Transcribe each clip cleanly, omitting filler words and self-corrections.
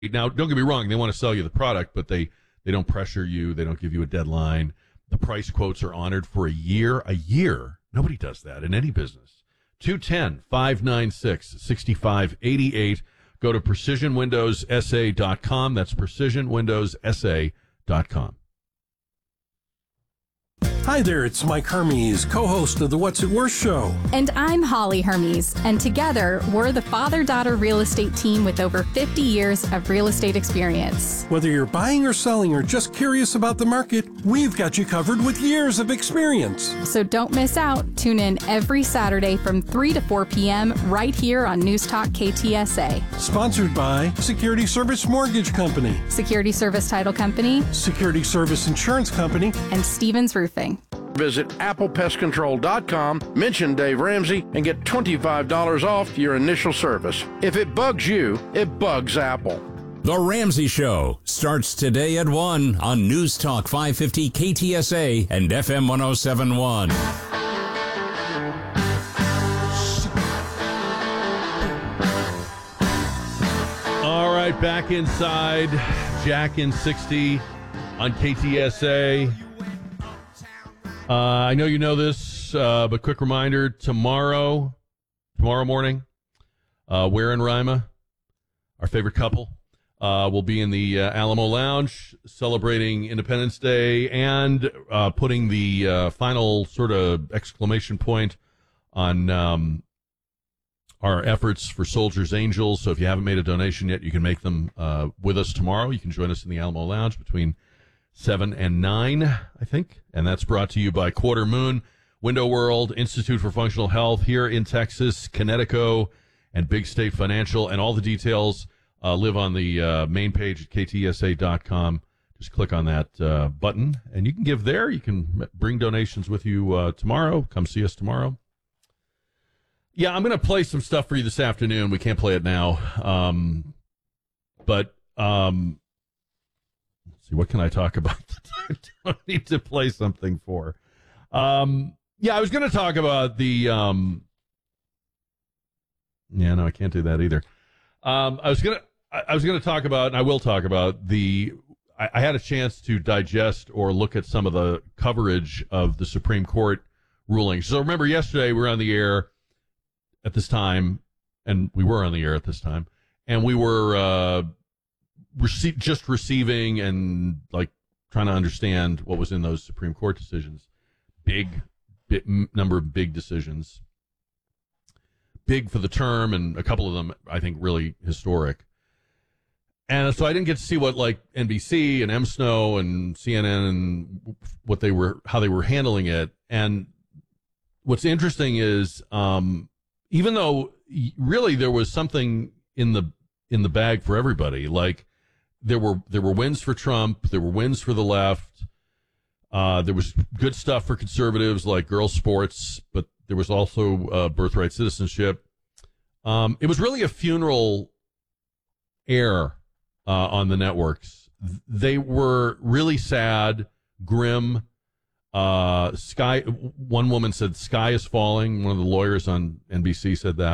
Now, don't get me wrong, they want to sell you the product, but they don't pressure you. They don't give you a deadline. The price quotes are honored for a year. A year. Nobody does that in any business. 210-596-6588. Go to PrecisionWindowsSA.com. That's PrecisionWindowsSA.com. Hi there, it's Mike Hermes, co-host of the What's It Worth show. And I'm Holly Hermes, and together we're the father-daughter real estate team with over 50 years of real estate experience. Whether you're buying or selling or just curious about the market, we've got you covered with years of experience. So don't miss out. Tune in every Saturday from 3 to 4 p.m. right here on News Talk KTSA. Sponsored by Security Service Mortgage Company, Security Service Title Company, Security Service Insurance Company, and Stevens Roofing. Visit ApplePestControl.com, mention Dave Ramsey, and get $25 off your initial service. If it bugs you, it bugs Apple. The Ramsey Show starts today at 1 on News Talk 550 KTSA and FM 1071. All right, back inside Jack in 60 on KTSA. I know you know this, but quick reminder, tomorrow morning, Ware and Rima, our favorite couple, will be in the Alamo Lounge celebrating Independence Day and putting the final sort of exclamation point on our efforts for Soldiers Angels. So if you haven't made a donation yet, you can make them with us tomorrow. You can join us in the Alamo Lounge between 7 and 9, I think. And that's brought to you by Quarter Moon, Window World, Institute for Functional Health here in Texas, Connecticut, and Big State Financial. And all the details live on the main page at ktsa.com. Just click on that button, and you can give there. You can bring donations with you tomorrow. Come see us tomorrow. Yeah, I'm going to play some stuff for you this afternoon. We can't play it now. But let's see, what can I talk about that I don't need to play something for? Yeah, I was going to talk about the... yeah, no, I can't do that either. I was going to talk about, and I will talk about, I had a chance to digest or look at some of the coverage of the Supreme Court rulings. So remember, yesterday we were on the air at this time, and we were on the air at this time, and we were just receiving and like trying to understand what was in those Supreme Court decisions. Number of big decisions. Big for the term, and a couple of them, I think, really historic. And so I didn't get to see what like NBC and MSNO and CNN and how they were handling it. And what's interesting is, even though really there was something in the bag for everybody, like there were wins for Trump, there were wins for the left, there was good stuff for conservatives like girls' sports, but there was also birthright citizenship. It was really a funeral air on the networks. They were really sad, grim. One woman said sky is falling. One of the lawyers on NBC said that.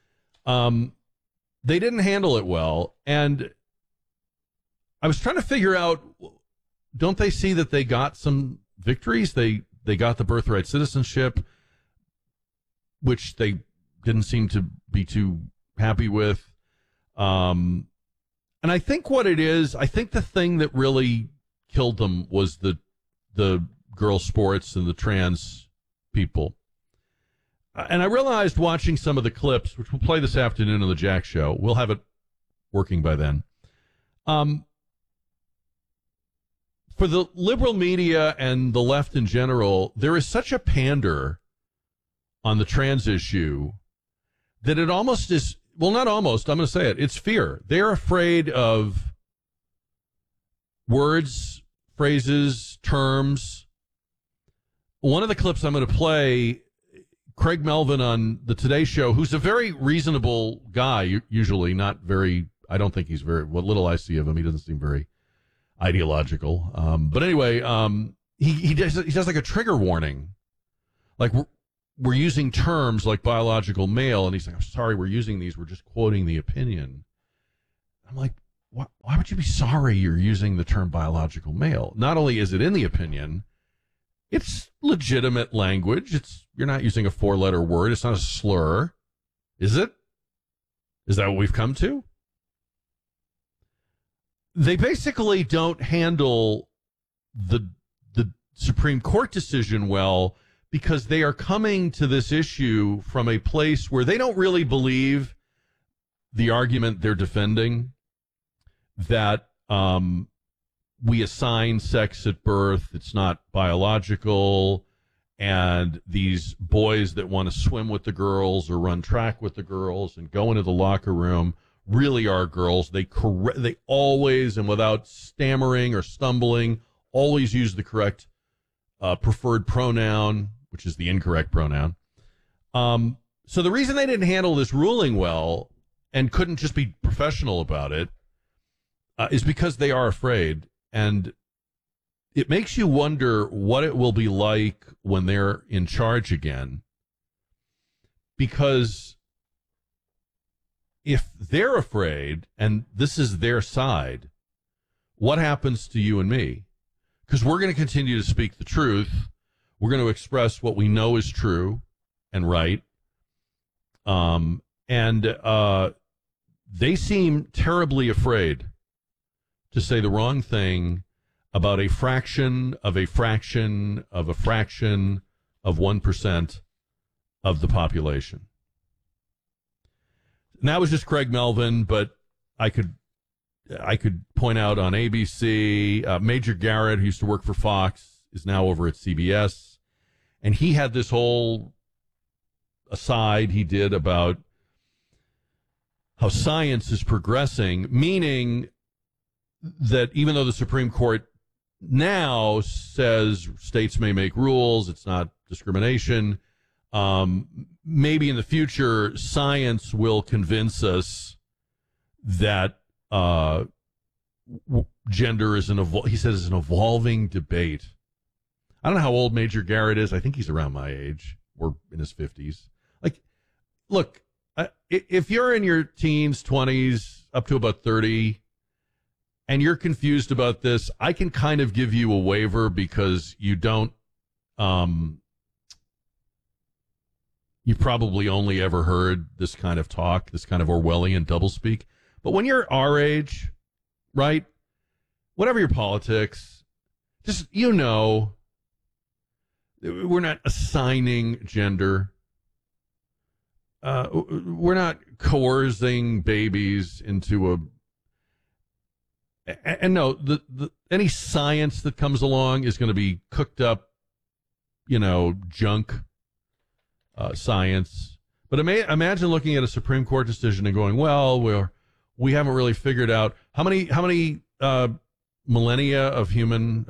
They didn't handle it well. And I was trying to figure out, don't they see that they got some victories? They got the birthright citizenship, which they didn't seem to be too happy with. And I think what it is, I think the thing that really killed them was the girls' sports and the trans people. And I realized watching some of the clips, which we'll play this afternoon on the Jack Show, we'll have it working by then. For the liberal media and the left in general, there is such a pander on the trans issue that it almost is, well, not almost, I'm going to say it, it's fear. They're afraid of words, phrases, terms. One of the clips I'm going to play, Craig Melvin on the Today Show, who's a very reasonable guy, usually not very, I don't think he's very, what little I see of him, he doesn't seem very ideological. But anyway, he does like a trigger warning. Like we're using terms like biological male, and he's like, I'm sorry, we're using these, we're just quoting the opinion. I'm like, you be sorry you're using the term biological male? Not only is it in the opinion, it's legitimate language. You're not using a 4-letter word. It's not a slur. Is it? Is that what we've come to? They basically don't handle the Supreme Court decision well, because they are coming to this issue from a place where they don't really believe the argument they're defending, that we assign sex at birth, it's not biological, and these boys that want to swim with the girls or run track with the girls and go into the locker room really are girls. They always, and without stammering or stumbling, always use the correct preferred pronoun, which is the incorrect pronoun. So the reason they didn't handle this ruling well and couldn't just be professional about it is because they are afraid. And it makes you wonder what it will be like when they're in charge again. Because if they're afraid and this is their side, what happens to you and me? Because we're going to continue to speak the truth. We're going to express what we know is true and right. They seem terribly afraid to say the wrong thing about a fraction of a fraction of a fraction of 1% of the population. And that was just Craig Melvin, but I could point out on ABC, Major Garrett, who used to work for Fox, is now over at CBS. And he had this whole aside he did about how science is progressing, meaning that even though the Supreme Court now says states may make rules, it's not discrimination, maybe in the future science will convince us that gender is he says is an evolving debate. I don't know how old Major Garrett is. I think he's around my age or in his 50s. Like, look, if you're in your teens, 20s, up to about 30, and you're confused about this, I can kind of give you a waiver because you don't, you probably only ever heard this kind of talk, this kind of Orwellian doublespeak. But when you're our age, right, whatever your politics, just, we're not assigning gender. We're not coercing babies into and no, any science that comes along is going to be cooked up, junk science. But imagine looking at a Supreme Court decision and going, well, we haven't really figured out how many millennia of humans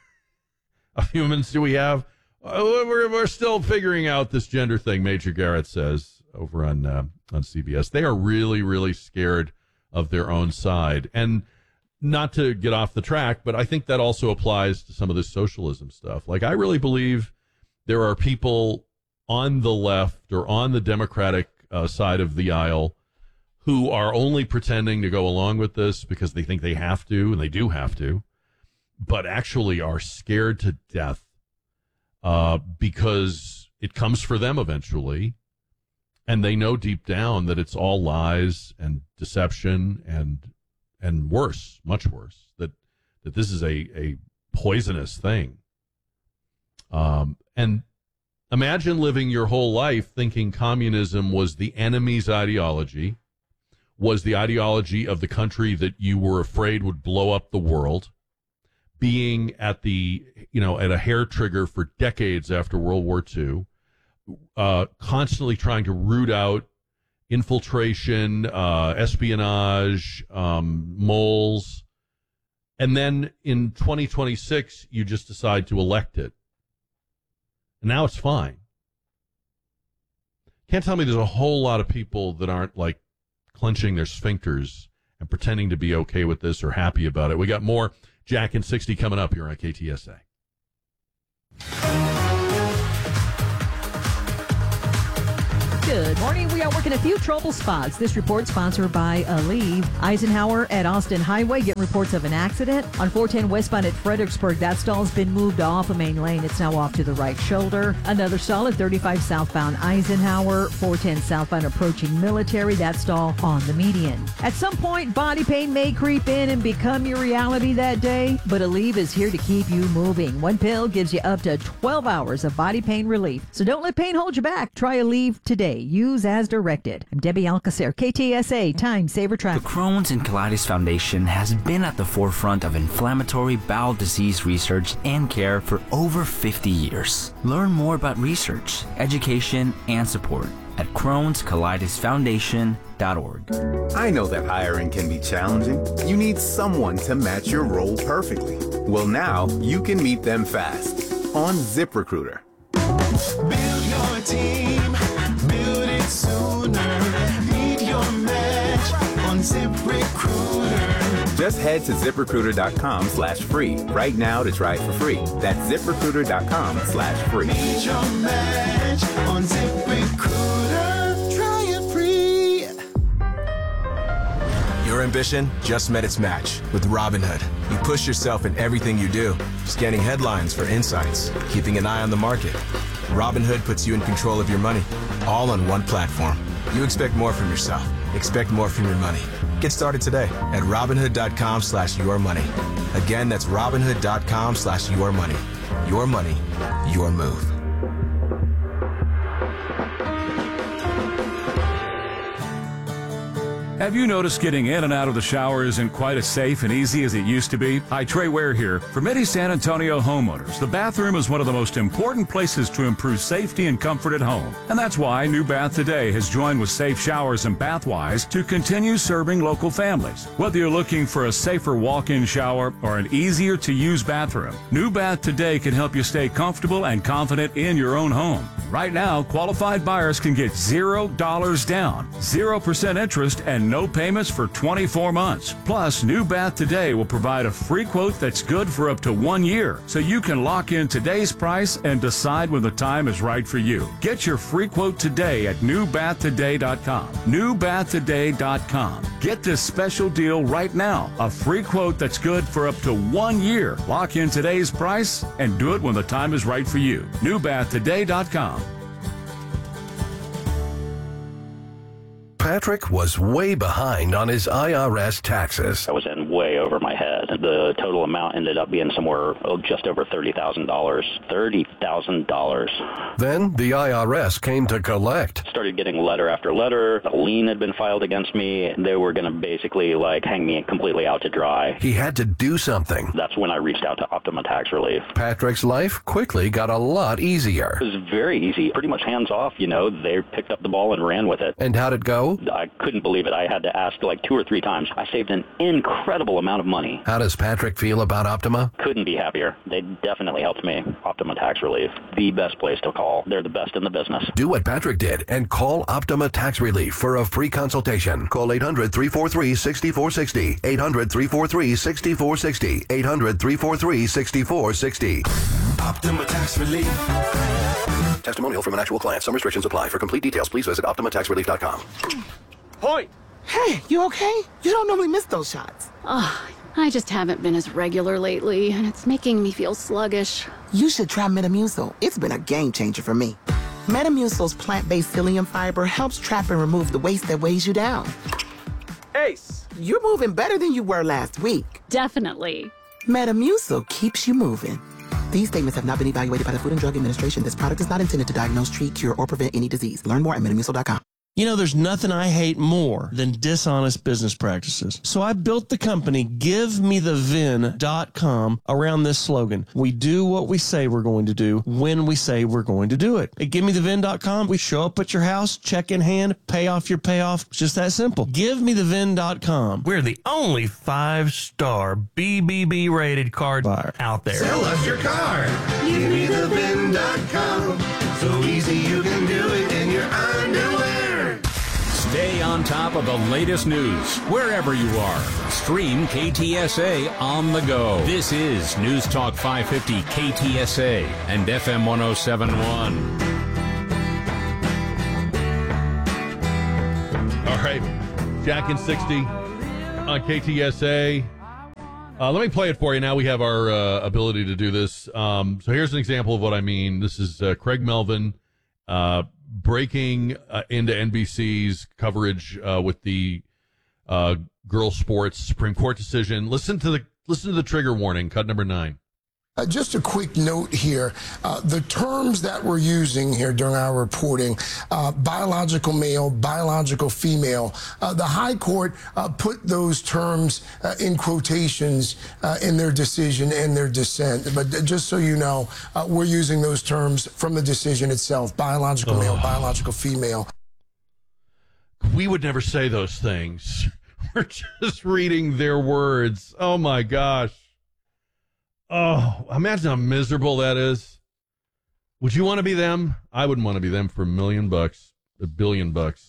do we have? We're still figuring out this gender thing, Major Garrett says over on CBS. They are really, really scared of their own side. And not to get off the track, but I think that also applies to some of this socialism stuff. Like, I really believe there are people on the left or on the Democratic side of the aisle who are only pretending to go along with this because they think they have to, and they do have to, but actually are scared to death because it comes for them eventually, and they know deep down that it's all lies and deception and worse, much worse, that this is a poisonous thing. And imagine living your whole life thinking communism was the enemy's ideology, was the ideology of the country that you were afraid would blow up the world, being at a hair trigger for decades after World War II, constantly trying to root out infiltration, espionage, moles, and then in 2026 you just decide to elect it, and now it's fine. Can't tell me there's a whole lot of people that aren't like clenching their sphincters and pretending to be okay with this or happy about it. We got more Jack and 60 coming up here on KTSA. Good morning. We are working a few trouble spots. This report sponsored by Aleve. Eisenhower at Austin Highway getting reports of an accident. On 410 westbound at Fredericksburg, that stall's been moved off a main lane. It's now off to the right shoulder. Another stall at 35 southbound Eisenhower. 410 southbound approaching Military. That stall on the median. At some point, body pain may creep in and become your reality that day, but Aleve is here to keep you moving. One pill gives you up to 12 hours of body pain relief. So don't let pain hold you back. Try Aleve today. Use as directed. I'm Debbie Alcacer, KTSA, Time Saver Traffic. The Crohn's and Colitis Foundation has been at the forefront of inflammatory bowel disease research and care for over 50 years. Learn more about research, education, and support at Crohn'sColitisFoundation.org. I know that hiring can be challenging. You need someone to match your role perfectly. Well, now you can meet them fast on ZipRecruiter. Build your team, build it sooner. Meet your match on ZipRecruiter. Just head to ZipRecruiter.com/free right now to try it for free. That's ZipRecruiter.com/free. Meet your match on ZipRecruiter. Try it free. Your ambition just met its match with Robinhood. You push yourself in everything you do, scanning headlines for insights, keeping an eye on the market. Robinhood puts you in control of your money, all on one platform. You expect more from yourself. Expect more from your money. Get started today at Robinhood.com/yourmoney. Again, that's Robinhood.com/yourmoney. Your money, your move. Have you noticed getting in and out of the shower isn't quite as safe and easy as it used to be? Hi, Trey Ware here. For many San Antonio homeowners, the bathroom is one of the most important places to improve safety and comfort at home. And that's why New Bath Today has joined with Safe Showers and Bathwise to continue serving local families. Whether you're looking for a safer walk-in shower or an easier-to-use bathroom, New Bath Today can help you stay comfortable and confident in your own home. Right now, qualified buyers can get $0 down, 0% interest, and no payments for 24 months. Plus, New Bath Today will provide a free quote that's good for up to 1 year, so you can lock in today's price and decide when the time is right for you. Get your free quote today at newbathtoday.com. Newbathtoday.com. Get this special deal right now. A free quote that's good for up to 1 year. Lock in today's price and do it when the time is right for you. Newbathtoday.com. Patrick was way behind on his IRS taxes. I was in way over my head. The total amount ended up being somewhere just over $30,000. $30,000. Then the IRS came to collect. Started getting letter after letter. A lien had been filed against me. They were going to basically hang me completely out to dry. He had to do something. That's when I reached out to Optima Tax Relief. Patrick's life quickly got a lot easier. It was very easy. Pretty much hands off, They picked up the ball and ran with it. And how'd it go? I couldn't believe it. I had to ask 2 or 3 times. I saved an incredible amount of money. How does Patrick feel about Optima? Couldn't be happier. They definitely helped me. Optima Tax Relief, the best place to call. They're the best in the business. Do what Patrick did and call Optima Tax Relief for a free consultation. Call 800-343-6460. 800-343-6460. 800-343-6460. Optima Tax Relief. Testimonial from an actual client. Some restrictions apply. For complete details, please visit OptimaTaxRelief.com. Point! Hey, you okay? You don't normally miss those shots. I just haven't been as regular lately, and it's making me feel sluggish. You should try Metamucil. It's been a game changer for me. Metamucil's plant-based psyllium fiber helps trap and remove the waste that weighs you down. Ace, you're moving better than you were last week. Definitely. Metamucil keeps you moving. These statements have not been evaluated by the Food and Drug Administration. This product is not intended to diagnose, treat, cure, or prevent any disease. Learn more at Metamucil.com. You know, there's nothing I hate more than dishonest business practices. So I built the company GiveMeTheVin.com around this slogan. We do what we say we're going to do when we say we're going to do it. At GiveMeTheVin.com, we show up at your house, check in hand, pay off your payoff. It's just that simple. GiveMeTheVin.com. We're the only 5-star BBB rated card buyer out there. Sell us your car. GiveMeTheVin.com. So easy you can do it in your underwear. Stay on top of the latest news wherever you are. Stream KTSA on the go. This is News Talk 550 KTSA and FM 107.1. Jack and 60 on KTSA. Let me play it for you. Now we have our ability to do this. So here's an example of what I mean. This is Craig Melvin breaking into NBC's coverage with the girls' sports Supreme Court decision. Listen to the trigger warning, cut number 9. Just a quick note here. The terms that we're using here during our reporting, biological male, biological female, the High Court put those terms in quotations in their decision and their dissent. But just so you know, we're using those terms from the decision itself, biological male, biological female. We would never say those things. We're just reading their words. Oh, my gosh. Oh, imagine how miserable that is. Would you want to be them? I wouldn't want to be them for $1 million, $1 billion.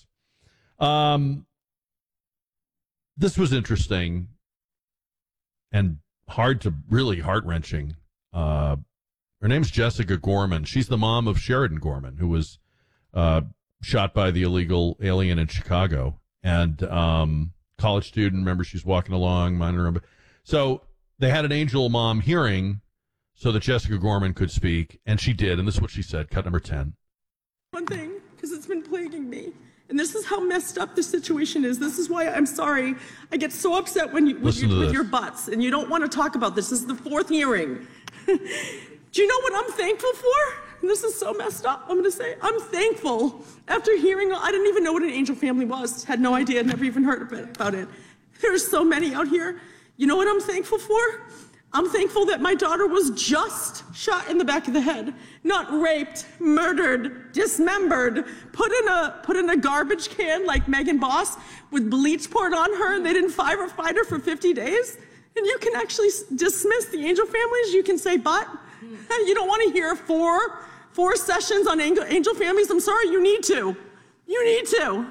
This was interesting and really heart-wrenching. Her name's Jessica Gorman. She's the mom of Sheridan Gorman, who was shot by the illegal alien in Chicago. And college student, remember, she's walking along, minding her own. So they had an Angel Mom hearing so that Jessica Gorman could speak, and she did, and this is what she said, cut number 10. One thing, because it's been plaguing me, and this is how messed up the situation is. This is why I'm sorry. I get so upset when you with your butts, and you don't want to talk about this. This is the 4th hearing. Do you know what I'm thankful for? And this is so messed up. I'm going to say I'm thankful after hearing. I didn't even know what an angel family was. Had no idea. Never even heard about it. There's so many out here. You know what I'm thankful for? I'm thankful that my daughter was just shot in the back of the head, not raped, murdered, dismembered, put in a garbage can like Megan Boss with bleach poured on her, and they didn't fight her for 50 days. And you can actually dismiss the angel families. You can say, but you don't want to hear four sessions on angel families. I'm sorry, you need to. You need to.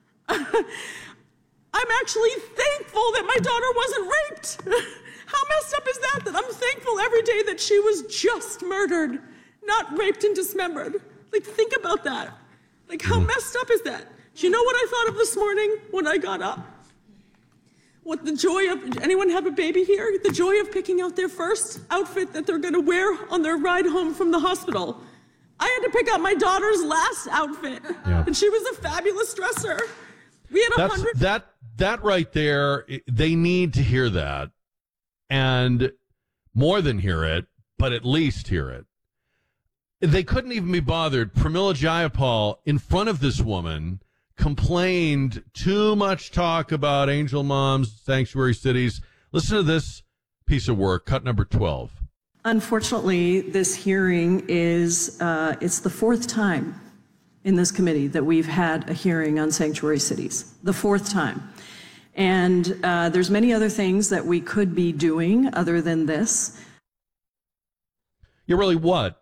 I'm actually thankful that my daughter wasn't raped. How messed up is that I'm thankful every day that she was just murdered, not raped and dismembered. Like, think about that. Like, how messed up is that? Do you know what I thought of this morning when I got up? What the joy of, anyone have a baby here? The joy of picking out their first outfit that they're gonna wear on their ride home from the hospital. I had to pick out my daughter's last outfit, and she was a fabulous dresser. We had 100. That right there, they need to hear that. And more than hear it, but at least hear it. They couldn't even be bothered. Pramila Jayapal, in front of this woman, complained too much talk about angel moms, sanctuary cities. Listen to this piece of work, cut number 12. Unfortunately, this hearing is, it's the 4th time in this committee that we've had a hearing on sanctuary cities. The 4th time. And there's many other things that we could be doing other than this. Yeah, really, what?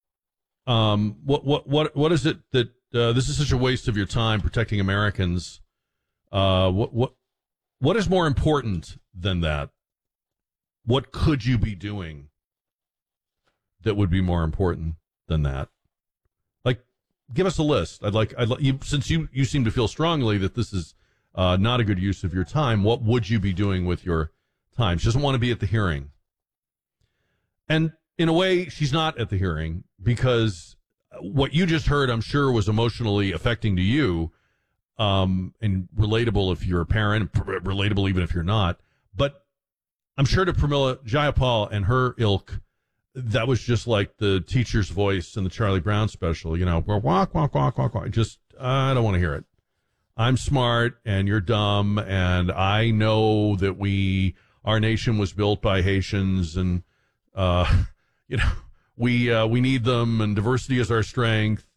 What is it that this is such a waste of your time protecting Americans? What is more important than that? What could you be doing that would be more important than that? Like, give us a list. I'd like you, since you seem to feel strongly that this is not a good use of your time. What would you be doing with your time? She doesn't want to be at the hearing. And in a way, she's not at the hearing because what you just heard, I'm sure, was emotionally affecting to you, and relatable if you're a parent, relatable even if you're not. But I'm sure to Pramila Jayapal and her ilk, that was just like the teacher's voice in the Charlie Brown special, you know, walk, walk, walk, walk, walk. Just, I don't want to hear it. I'm smart and you're dumb, and I know that our nation was built by Haitians, and we need them, and diversity is our strength.